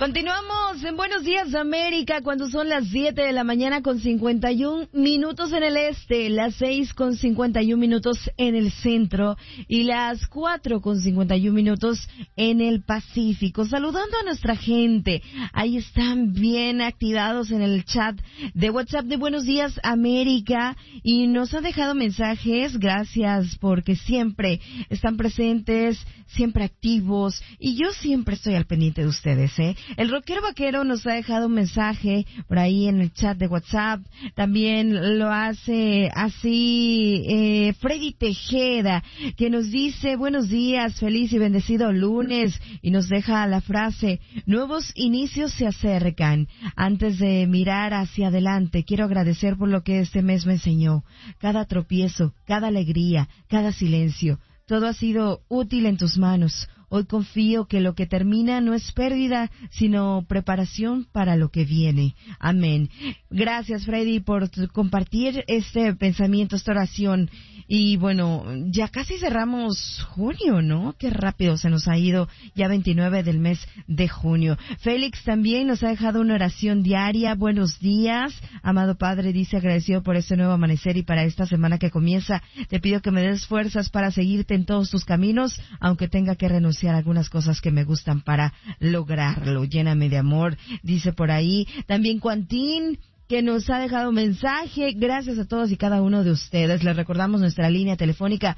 Continuamos en Buenos Días América cuando son las 7 de la mañana con 51 minutos en el este, las 6 con 51 minutos en el centro y las 4 con 51 minutos en el Pacífico. Saludando a nuestra gente. Ahí están bien activados en el chat de WhatsApp de Buenos Días América y nos han dejado mensajes. Gracias porque siempre están presentes, siempre activos y yo siempre estoy al pendiente de ustedes, ¿eh? El rockero vaquero nos ha dejado un mensaje por ahí en el chat de WhatsApp. También lo hace así Freddy Tejeda, que nos dice buenos días, feliz y bendecido lunes, y nos deja la frase: nuevos inicios se acercan. Antes de mirar hacia adelante, quiero agradecer por lo que este mes me enseñó. Cada tropiezo, cada alegría, cada silencio, todo ha sido útil en tus manos. Hoy confío que lo que termina no es pérdida, sino preparación para lo que viene. Amén. Gracias, Freddy, por compartir este pensamiento, esta oración. Y bueno, ya casi cerramos junio, ¿no? Qué rápido se nos ha ido, ya 29 del mes de junio. Félix también nos ha dejado una oración diaria. Buenos días, amado Padre, dice, agradecido por este nuevo amanecer y para esta semana que comienza. Te pido que me des fuerzas para seguirte en todos tus caminos, aunque tenga que renunciar a algunas cosas que me gustan para lograrlo. Lléname de amor, dice por ahí. También Quantín, que nos ha dejado un mensaje. Gracias a todos y cada uno de ustedes. Les recordamos nuestra línea telefónica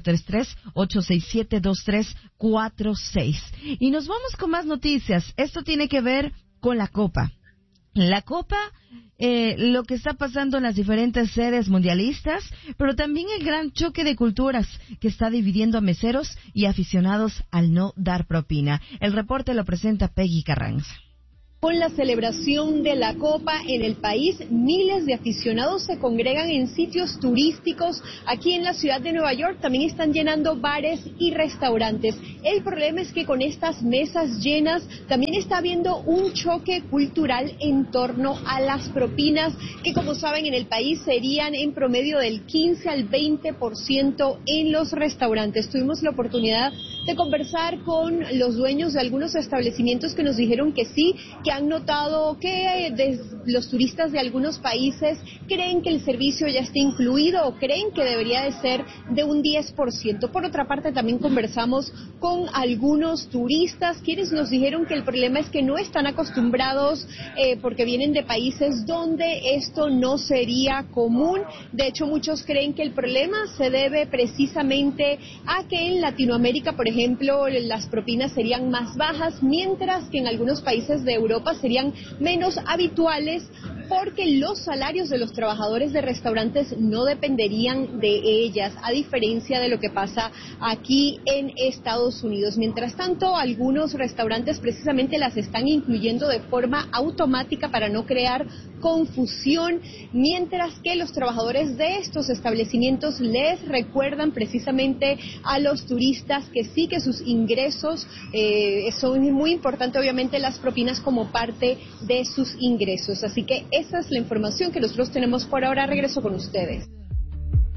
833-867-2346. Y nos vamos con más noticias. Esto tiene que ver con la Copa. La Copa, lo que está pasando en las diferentes sedes mundialistas, pero también el gran choque de culturas que está dividiendo a meseros y aficionados al no dar propina. El reporte lo presenta Peggy Carranza. Con la celebración de la Copa en el país, miles de aficionados se congregan en sitios turísticos. Aquí en la ciudad de Nueva York también están llenando bares y restaurantes. El problema es que con estas mesas llenas también está habiendo un choque cultural en torno a las propinas, que como saben en el país serían en promedio del 15 al 20% en los restaurantes. Tuvimos la oportunidad de conversar con los dueños de algunos establecimientos que nos dijeron que sí, que han notado que los turistas de algunos países creen que el servicio ya está incluido o creen que debería de ser de un 10%. Por otra parte, también conversamos con algunos turistas quienes nos dijeron que el problema es que no están acostumbrados porque vienen de países donde esto no sería común. De hecho, muchos creen que el problema se debe precisamente a que en Latinoamérica, por ejemplo, las propinas serían más bajas, mientras que en algunos países de Europa serían menos habituales porque los salarios de los trabajadores de restaurantes no dependerían de ellas, a diferencia de lo que pasa aquí en Estados Unidos. Mientras tanto, algunos restaurantes precisamente las están incluyendo de forma automática para no crear confusión, mientras que los trabajadores de estos establecimientos les recuerdan precisamente a los turistas que sí, que sus ingresos son muy importantes, obviamente las propinas como parte de sus ingresos. Así que esa es la información que nosotros tenemos por ahora. Regreso con ustedes.